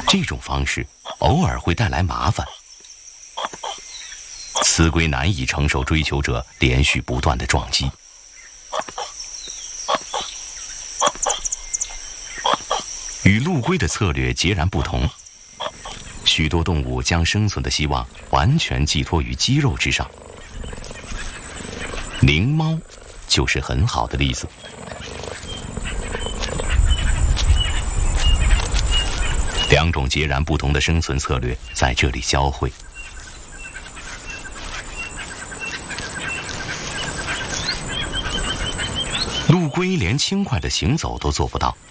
这种方式偶尔会带来麻烦。雌龟难以承受追求者连续不断的撞击。与陆龟的策略截然不同，许多动物将生存的希望完全寄托于肌肉之上。灵猫就是很好的例子。两种截然不同的生存策略在这里交汇。陆龟连轻快的行走都做不到，